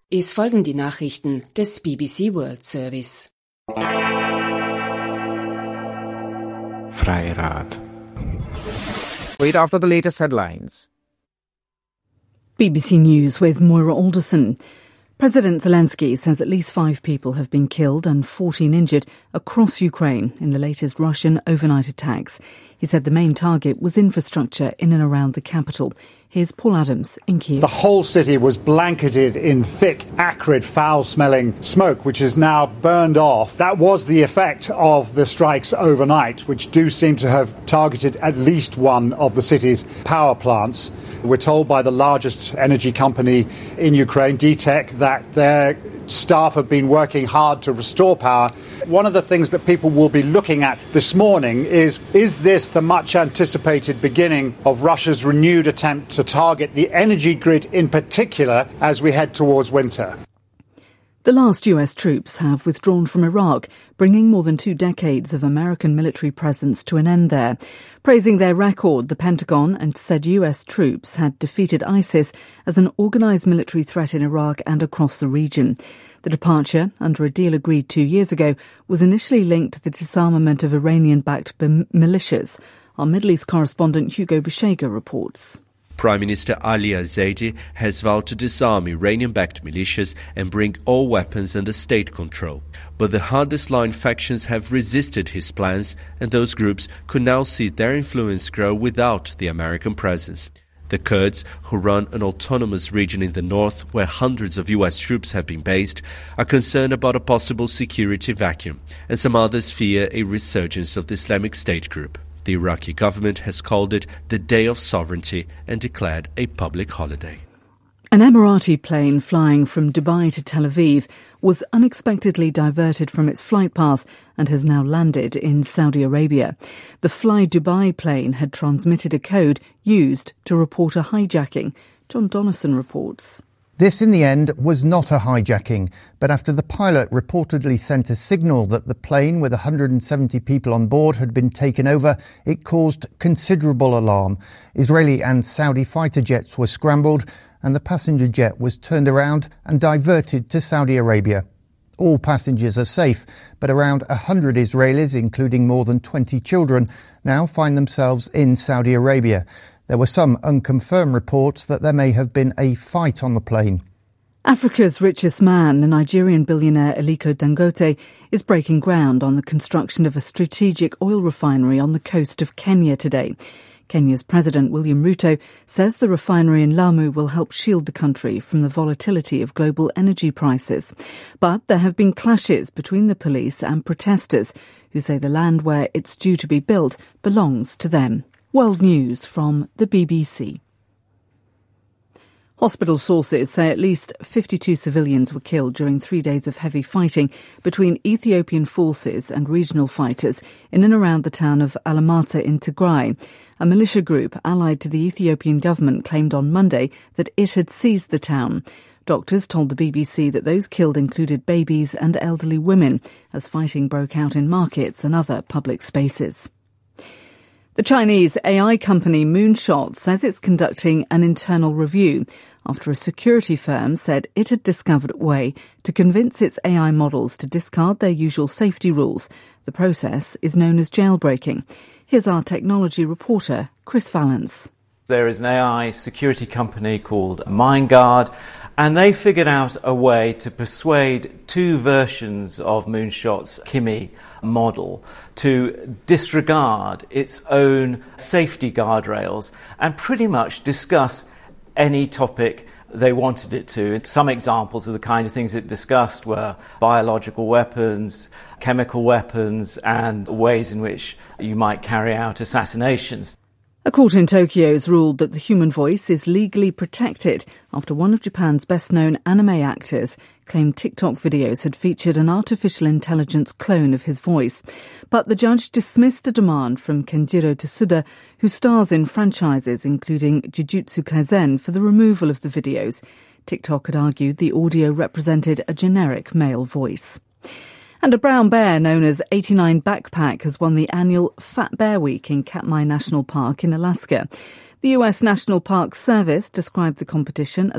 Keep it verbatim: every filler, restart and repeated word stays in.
Es folgen die Nachrichten des B B C World Service. Freirad. Wait after the latest headlines. B B C News with Moira Alderson. President Zelensky says at least five people have been killed and fourteen injured across Ukraine in the latest Russian overnight attacks. He said the main target was infrastructure in and around the capital. Here's Paul Adams in Kiev. The whole city was blanketed in thick, acrid, foul-smelling smoke, which is now burned off. That was the effect of the strikes overnight, which do seem to have targeted at least one of the city's power plants. We're told by the largest energy company in Ukraine, D TEK, that their staff have been working hard to restore power. One of the things that people will be looking at this morning is, is this the much anticipated beginning of Russia's renewed attempt to target the energy grid in particular as we head towards winter? The last U S troops have withdrawn from Iraq, bringing more than two decades of American military presence to an end there. Praising their record, the Pentagon and said U S troops had defeated ISIS as an organised military threat in Iraq and across the region. The departure, under a deal agreed two years ago, was initially linked to the disarmament of Iranian-backed militias. Our Middle East correspondent Hugo Bishega reports. Prime Minister Ali al-Zaidi has vowed to disarm Iranian-backed militias and bring all weapons under state control. But the hardest-line factions have resisted his plans, and those groups could now see their influence grow without the American presence. The Kurds, who run an autonomous region in the north where hundreds of U S troops have been based, are concerned about a possible security vacuum, and some others fear a resurgence of the Islamic State group. The Iraqi government has called it the Day of Sovereignty and declared a public holiday. An Emirati plane flying from Dubai to Tel Aviv was unexpectedly diverted from its flight path and has now landed in Saudi Arabia. The Fly Dubai plane had transmitted a code used to report a hijacking. John Donison reports. This, in the end, was not a hijacking, but after the pilot reportedly sent a signal that the plane with one hundred seventy people on board had been taken over, it caused considerable alarm. Israeli and Saudi fighter jets were scrambled, and the passenger jet was turned around and diverted to Saudi Arabia. All passengers are safe, but around one hundred Israelis, including more than twenty children, now find themselves in Saudi Arabia. There were some unconfirmed reports that there may have been a fight on the plane. Africa's richest man, the Nigerian billionaire Aliko Dangote, is breaking ground on the construction of a strategic oil refinery on the coast of Kenya today. Kenya's President William Ruto says the refinery in Lamu will help shield the country from the volatility of global energy prices. But there have been clashes between the police and protesters who say the land where it's due to be built belongs to them. World News from the B B C. Hospital sources say at least fifty-two civilians were killed during three days of heavy fighting between Ethiopian forces and regional fighters in and around the town of Alamata in Tigray. A militia group allied to the Ethiopian government claimed on Monday that it had seized the town. Doctors told the B B C that those killed included babies and elderly women as fighting broke out in markets and other public spaces. The Chinese A I company Moonshot says it's conducting an internal review after a security firm said it had discovered a way to convince its A I models to discard their usual safety rules. The process is known as jailbreaking. Here's our technology reporter, Chris Valance. There is an A I security company called MindGuard, and they figured out a way to persuade two versions of Moonshot's Kimi model to disregard its own safety guardrails and pretty much discuss any topic they wanted it to. Some examples of the kind of things it discussed were biological weapons, chemical weapons, and ways in which you might carry out assassinations. A court in Tokyo has ruled that the human voice is legally protected after one of Japan's best-known anime actors claimed TikTok videos had featured an artificial intelligence clone of his voice. But the judge dismissed a demand from Kenjiro Tsuda, who stars in franchises including Jujutsu Kaisen, for the removal of the videos. TikTok had argued the audio represented a generic male voice. And a brown bear known as eighty-nine Backpack has won the annual Fat Bear Week in Katmai National Park in Alaska. The U S National Park Service described the competition as